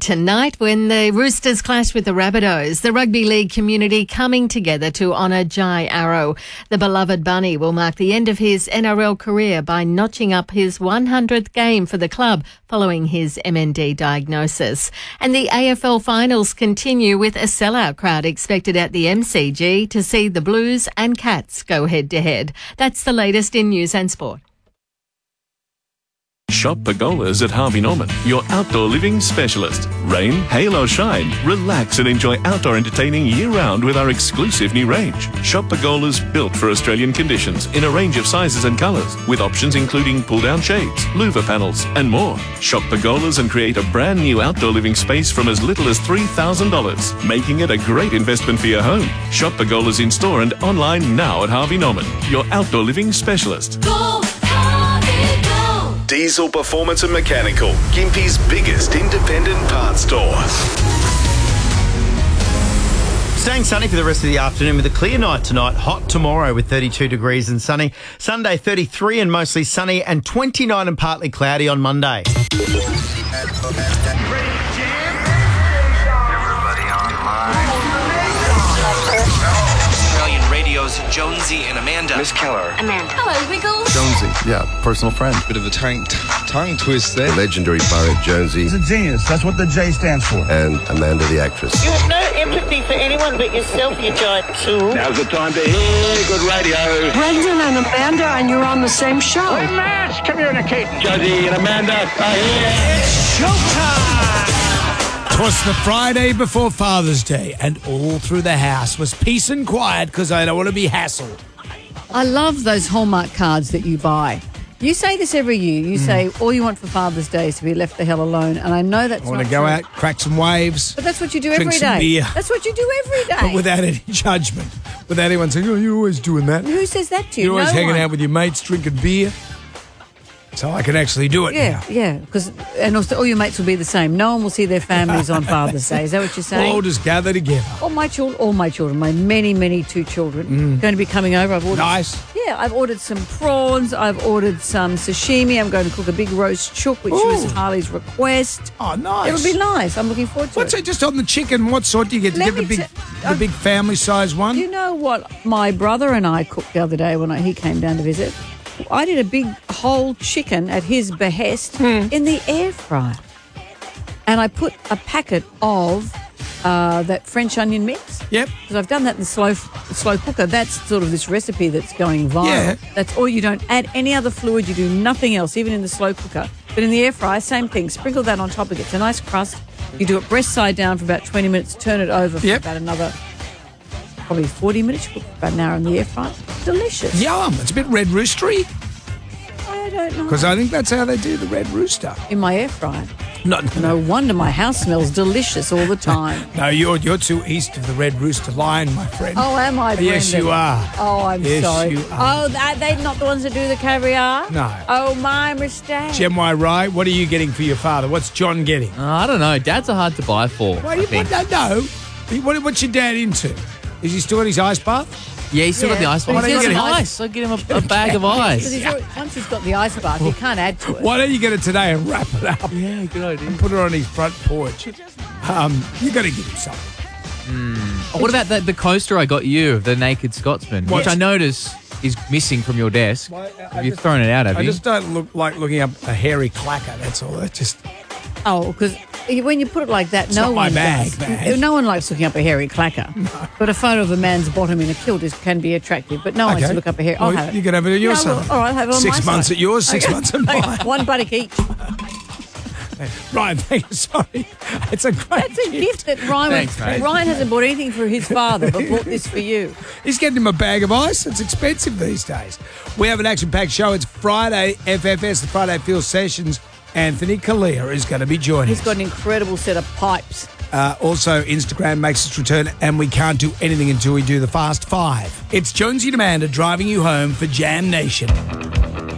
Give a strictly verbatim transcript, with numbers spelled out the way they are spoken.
tonight when the Roosters clash with the Rabbitohs. The rugby league community coming together to honour Jai Arrow. The beloved bunny will mark the end of his N R L career by notching up his one hundredth game for the club following his M N D diagnosis. And the A F L finals continue with a sellout crowd expected at the M C G to see the Blues and Cats go head to head. That's the latest in news and sport. Shop Pergolas at Harvey Norman, your outdoor living specialist. Rain, hail or shine, relax and enjoy outdoor entertaining year-round with our exclusive new range. Shop Pergolas built for Australian conditions in a range of sizes and colours, with options including pull-down shades, louver panels and more. Shop Pergolas and create a brand new outdoor living space from as little as three thousand dollars, making it a great investment for your home. Shop Pergolas in store and online now at Harvey Norman, your outdoor living specialist. Go! Diesel Performance and Mechanical, Gympie's biggest independent parts store. Staying sunny for the rest of the afternoon with a clear night tonight. Hot tomorrow with thirty-two degrees and sunny. Sunday thirty-three and mostly sunny, and twenty-nine and partly cloudy on Monday. Australian Radio's Jonesy and Amanda. Miss Keller. Amanda. Hello, Wiggles. Jonesy, yeah, personal friend. Bit of a tongue, tongue twist there. The legendary pirate Jonesy. He's a genius. That's what the J stands for. And Amanda the actress. You have no empathy for anyone but yourself, you giant tool. Now's the time to hear good radio. Brendan and Amanda, and you're on the same show. We must communicate. Jonesy and Amanda are here. It's showtime! 'Twas the Friday before Father's Day, and all through the house was peace and quiet because I don't want to be hassled. I love those Hallmark cards that you buy. You say this every year. You mm. say all you want for Father's Day is to be left the hell alone, and I know that's I want not to go true. out, crack some waves. But that's what you do drink every some day. Beer. That's what you do every day. But without any judgment. Without anyone saying, oh, you're always doing that. Who says that to you? You're always no hanging one. out with your mates, drinking beer. So I can actually do it yeah, now. Yeah, because and also all your mates will be the same. No one will see their families on Father's Day. Is that what you're saying? We'll all just gather together. All my children, all my children, my many, many two children, Mm. going to be coming over. I've ordered. Nice. Yeah, I've ordered some prawns. I've ordered some sashimi. I'm going to cook a big roast chook, which Ooh. was Harley's request. Oh, nice. It'll be nice. I'm looking forward to What's it. it? Just on the chicken, what sort do you get? To Let get the me big, t- the big family size one? You know what my brother and I cooked the other day when I, he came down to visit? I did a big whole chicken at his behest Hmm. in the air fryer. And I put a packet of uh, that French onion mix. Yep. Because I've done that in the slow slow cooker. That's sort of this recipe that's going viral. Yeah. That's all. You don't add any other fluid. You do nothing else, even in the slow cooker. But in the air fryer, same thing. Sprinkle that on top. It gets a nice crust. You do it breast side down for about twenty minutes. Turn it over for Yep. about another probably forty minutes. Cook about an hour in the air fryer. Delicious. Yum. It's a bit red roostery. I don't know. Because I think that's how they do the red rooster. In my air fryer. No, No wonder my house smells delicious all the time. no, you're you're too east of the red rooster line, my friend. Oh, am I, Brendan? Yes, you are. Oh, I'm Yes, sorry. you are. Oh, are they not the ones that do the caviar? No. Oh, my mistake. Gem Y Rye, what are you getting for your father? What's John getting? Uh, I don't know. Dads are hard to buy for. Why I you think. what, no, no. What, what's your dad into? Is he still at his ice bath? Yeah, he's still got the Yeah. ice Why box. don't He you has get some it? ice. I'll get him a, a bag of Because ice. he's already- once he's got the ice bath, he can't add to it. Why don't you get it today and wrap it up? Yeah, good idea. And put it on his front porch. Um, you got to give him something. Oh, what about the, the coaster I got you, the Naked Scotsman, What? which I notice is missing from your desk. Well, I Have you just- thrown it out, have I you? just don't look like looking up a hairy clacker. That's all. That's just Oh, because when you put it like that, It's no not my one bag, does. man. No one likes looking up a hairy clacker. But a photo of a man's bottom in a kilt is, can be attractive. But no one likes to look up a hair. I'll Well, have it. you can have it at your No, side. well, all right, I'll have it on Six my months side. at yours, six Okay. months at Okay, mine. One buttock each. Ryan, thank you. Sorry, it's a great. That's a gift that Ryan. Thanks, mate. Ryan hasn't bought anything for his father, but bought this for you. He's getting him a bag of ice. It's expensive these days. We have an action-packed show. It's Friday, F F S, the Friday Field Sessions. Anthony Kalia is going to be joining He's us. got an incredible set of pipes. Uh, also, Instagram makes its return, and we can't do anything until we do the Fast Five. It's Jonesy and Amanda driving you home for Jam Nation.